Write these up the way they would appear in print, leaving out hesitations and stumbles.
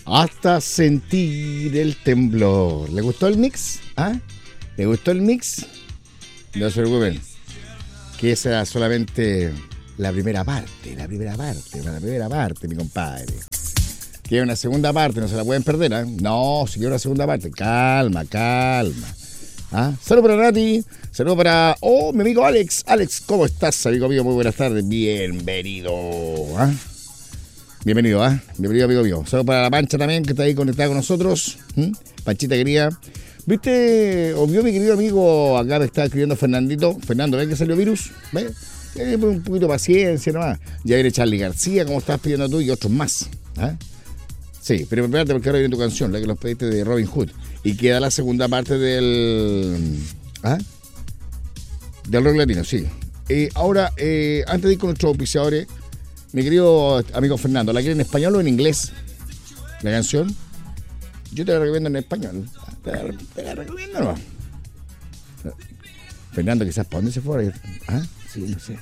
Hasta sentir el temblor. ¿Le gustó el mix? ¿Ah? ¿Le gustó el mix? No se preocupen, que esa era solamente la primera parte, mi compadre. Que una segunda parte, no se la pueden perder, ¿eh? No, si quiere una segunda parte, calma. ¿Ah? Saludos para Nati, saludos para... Oh, mi amigo Alex. Alex, ¿cómo estás, amigo mío? Muy buenas tardes, bienvenido. ¿Ah? Bienvenido, amigo mío. Saludos para la Pancha también, que está ahí conectada con nosotros. Panchita querida. ¿Viste? O vio mi querido amigo, acá me está escribiendo Fernandito. Fernando, ¿ves que salió virus? ¿Ves? Un poquito de paciencia nomás. Ya viene Charly García, como estás pidiendo tú, y otros más. ¿Ah? Sí, pero espérate porque ahora viene tu canción, la que los pediste de Robin Hood. Y queda la segunda parte del... ¿Ah? Del rock latino, sí. Ahora, antes de ir con nuestros auspiciadores, mi querido amigo Fernando, ¿la quiere en español o en inglés? ¿La canción? Yo te la recomiendo en español. Te la recomiendo, ¿no? Fernando, quizás, ¿para dónde se fue? ¿Ah? Sí, no sé.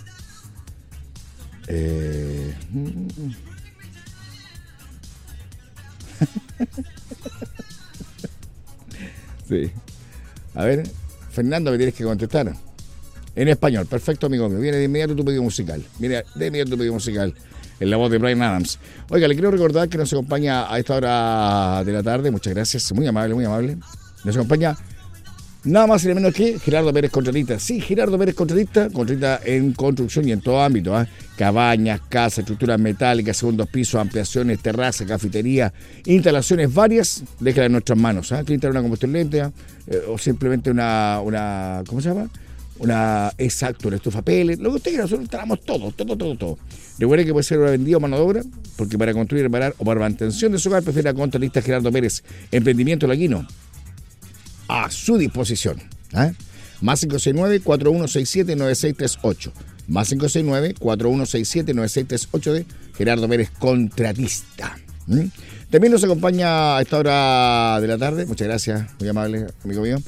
Sí. A ver, Fernando, me tienes que contestar. En español, perfecto, amigo mío. Viene de inmediato tu pedido musical. En la voz de Bryan Adams. Oiga, le quiero recordar que nos acompaña a esta hora de la tarde. Muchas gracias, muy amable. Nos acompaña nada más y nada menos que Gerardo Pérez Contratista. Sí, Gerardo Pérez Contratista en construcción y en todo ámbito. Cabañas, casas, estructuras metálicas, segundos pisos, ampliaciones, terrazas, cafetería, instalaciones varias. Déjala en nuestras manos. ¿Quiere instalar una combustión lenta o simplemente una ¿cómo se llama? Una estufa pellet, lo que usted quiera, nosotros instalamos todo. Recuerde que puede ser una vendida o mano de obra, porque para construir, reparar o para mantención de su hogar prefiere a Contratista Gerardo Pérez, Emprendimiento Laguino, a su disposición. Más 569-4167-9638. Más 569-4167-9638 de Gerardo Pérez Contratista. También nos acompaña a esta hora de la tarde. Muchas gracias, muy amable, amigo mío.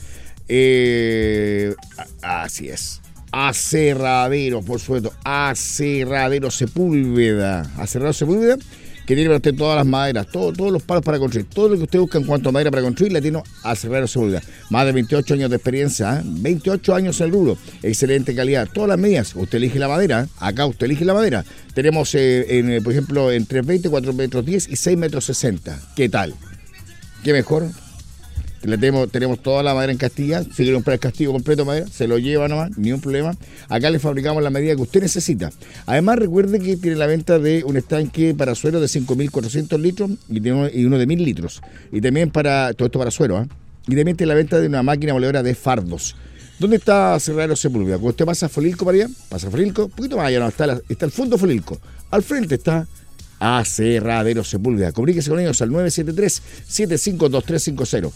Así es. Aserradero, por supuesto. Aserradero Sepúlveda, que tiene para usted todas las maderas, todos los palos para construir, todo lo que usted busca en cuanto a madera para construir, la tiene Aserradero Sepúlveda. Más de 28 años de experiencia, 28 años en el rubro, excelente calidad, todas las medidas. Usted elige la madera, acá usted elige la madera. Tenemos, por ejemplo, en 320, 4 metros 10 y 6 metros 60. ¿Qué tal? ¿Qué mejor? Tenemos toda la madera en Castilla. Si quiere comprar el castillo completo de madera, se lo lleva nomás, ni un problema. Acá le fabricamos la medida que usted necesita. Además, recuerde que tiene la venta de un estanque para suero de 5.400 litros y uno de 1.000 litros. Y también todo esto para suero. Y también tiene la venta de una máquina moledora de fardos. ¿Dónde está Aserradero Sepúlveda? Cuando usted pasa a Folilco para allá, un poquito más allá, no, está el fondo Folilco. Al frente está Aserradero Sepúlveda. Comuníquese con ellos al 973-752350.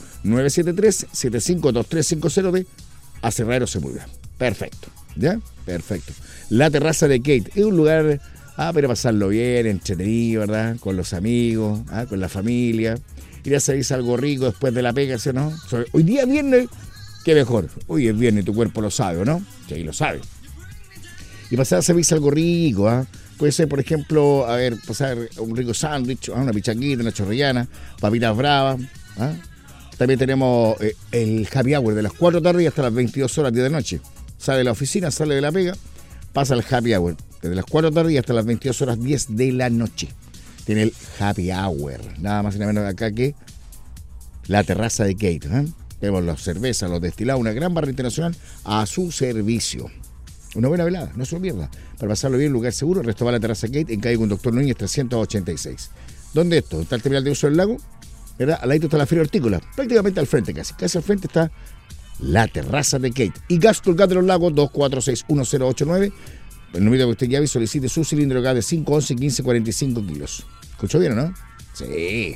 973-752350 de Aserradero Sepúlveda. Perfecto. ¿Ya? Perfecto. La terraza de Kate es un lugar para pasarlo bien, entretenido, ¿verdad? Con los amigos, con la familia. Ir a servirse algo rico después de la pega, ¿sí o no? Hoy día viernes, qué mejor. Hoy es viernes, tu cuerpo lo sabe, ¿o no? Sí, lo sabe. Y pasar a servirse algo rico, Puede ser, por ejemplo, pasar un rico sándwich, una pichanguita, una chorrillana, papitas bravas. También tenemos el happy hour de las 4 de la tarde hasta las 22 horas, 10 de la noche. Sale de la oficina, sale de la pega, pasa al happy hour. Desde las 4 de la tarde hasta las 22 horas, 10 de la noche. Tiene el happy hour. Nada más y nada menos acá que la terraza de Kate. Tenemos las cervezas, los destilados, una gran barra internacional a su servicio. Una buena velada, no se lo pierda. Para pasarlo bien, lugar seguro, restaurante La Terraza Gate, en calle con Doctor Núñez 386. ¿Dónde esto? Está el terminal de uso del lago, ¿verdad? Al lado está la feria hortícola, prácticamente al frente casi al frente está La Terraza de Gate. Y Gas Colgate de los Lagos, 2461089. El número que usted llave y solicite su cilindro gas de 5, 11, 15, 45 kilos. ¿Escuchó bien o no? Sí.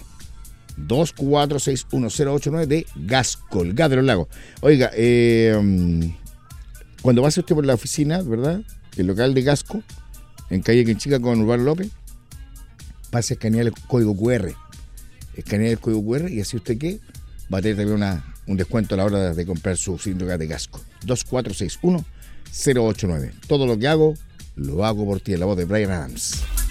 2461089 de Gas Colgate de los Lagos. Oiga, cuando pase usted por la oficina, ¿verdad? El local de Gasco, en calle Quinchica con Urbano López, pase a escanear el código QR. Escanea el código QR y así usted ¿qué? Va a tener también un descuento a la hora de comprar su cilindro de Gasco. 2461089. Todo lo que hago, lo hago por ti, en la voz de Bryan Adams.